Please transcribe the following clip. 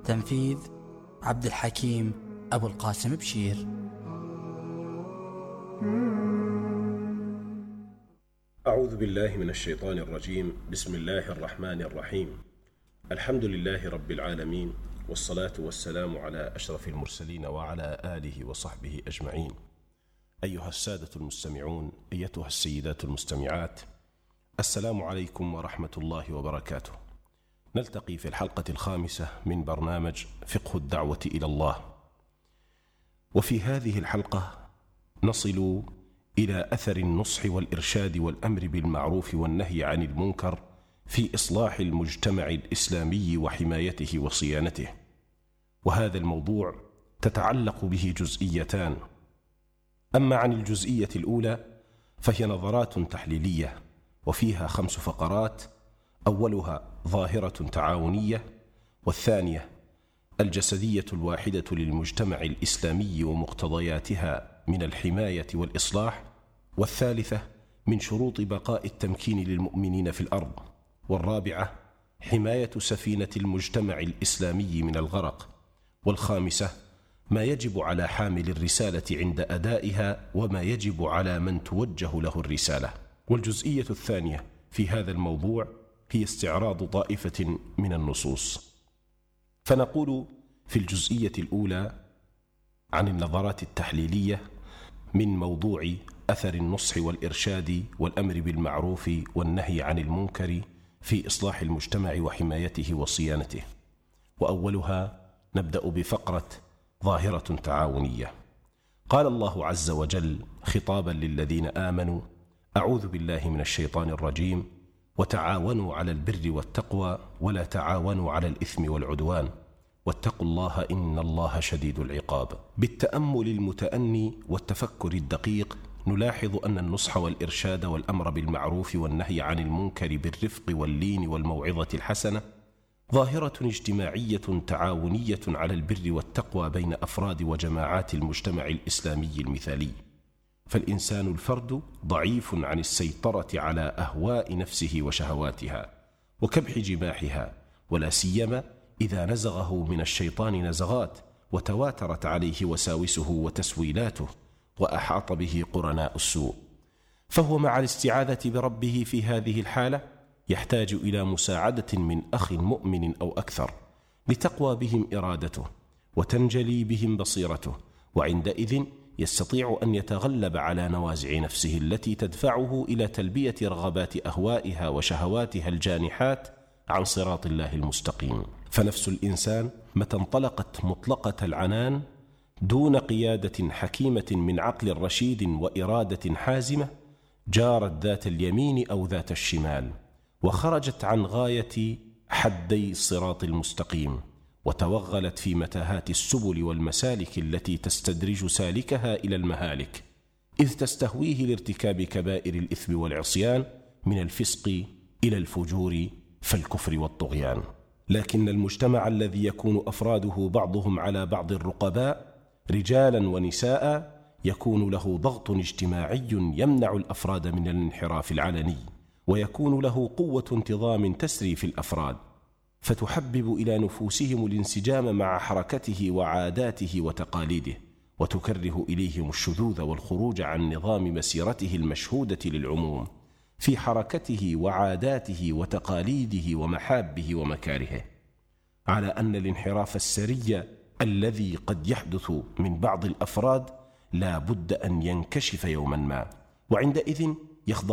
تنفيذ عبد الحكيم أبو القاسم بشير. أعوذ بالله من الشيطان الرجيم. بسم الله الرحمن الرحيم. الحمد لله رب العالمين، والصلاة والسلام على أشرف المرسلين وعلى آله وصحبه أجمعين. أيها السادة المستمعون، أيتها السيدات المستمعات، السلام عليكم ورحمة الله وبركاته. نلتقي في الحلقة الخامسة من برنامج فقه الدعوة إلى الله، وفي هذه الحلقة نصل إلى أثر النصح والإرشاد والأمر بالمعروف والنهي عن المنكر في إصلاح المجتمع الإسلامي وحمايته وصيانته. وهذا الموضوع تتعلق به جزئيتان. أما عن الجزئية الأولى فهي نظرات تحليلية، وفيها 5 فقرات: أولها ظاهرة تعاونية، والثانية الجسدية الواحدة للمجتمع الإسلامي ومقتضياتها من الحماية والإصلاح، والثالثة من شروط بقاء التمكين للمؤمنين في الأرض، والرابعة حماية سفينة المجتمع الإسلامي من الغرق، والخامسة ما يجب على حامل الرسالة عند أدائها وما يجب على من توجه له الرسالة. والجزئية الثانية في هذا الموضوع هي استعراض طائفة من النصوص. فنقول في الجزئية الأولى عن النظرات التحليلية من موضوع أثر النصح والإرشاد والأمر بالمعروف والنهي عن المنكر في إصلاح المجتمع وحمايته وصيانته. وأولها نبدأ بفقرة ظاهرة تعاونية. قال الله عز وجل خطابا للذين آمنوا: أعوذ بالله من الشيطان الرجيم، وتعاونوا على البر والتقوى ولا تعاونوا على الإثم والعدوان واتقوا الله إن الله شديد العقاب. بالتأمل المتأني والتفكر الدقيق نلاحظ أن النصح والإرشاد والأمر بالمعروف والنهي عن المنكر بالرفق واللين والموعظة الحسنة ظاهرة اجتماعية تعاونية على البر والتقوى بين أفراد وجماعات المجتمع الإسلامي المثالي. فالإنسان الفرد ضعيف عن السيطرة على أهواء نفسه وشهواتها وكبح جماحها، ولا سيما إذا نزغه من الشيطان نزغات وتواترت عليه وساوسه وتسويلاته وأحاط به قرناء السوء. فهو مع الاستعاذة بربه في هذه الحالة يحتاج إلى مساعدة من أخ مؤمن أو أكثر لتقوى بهم إرادته وتنجلي بهم بصيرته، وعندئذ يستطيع أن يتغلب على نوازع نفسه التي تدفعه إلى تلبية رغبات أهوائها وشهواتها الجانحات عن صراط الله المستقيم. فنفس الإنسان متى انطلقت مطلقة العنان دون قيادة حكيمة من عقل رشيد وإرادة حازمة جارت ذات اليمين أو ذات الشمال، وخرجت عن غاية حدي الصراط المستقيم، وتوغلت في متاهات السبل والمسالك التي تستدرج سالكها إلى المهالك، إذ تستهويه لارتكاب كبائر الإثم والعصيان من الفسق إلى الفجور فالكفر والطغيان. لكن المجتمع الذي يكون أفراده بعضهم على بعض الرقباء رجالا ونساء يكون له ضغط اجتماعي يمنع الأفراد من الانحراف العلني، ويكون له قوة انتظام تسري في الأفراد، فتحبب إلى نفوسهم الانسجام مع حركته وعاداته وتقاليده، وتكره إليهم الشذوذ والخروج عن نظام مسيرته المشهودة للعموم في حركته وعاداته وتقاليده ومحابه ومكارهه. على أن الانحراف السري الذي قد يحدث من بعض الأفراد لا بد أن ينكشف يوما ما، وعندئذ يخضع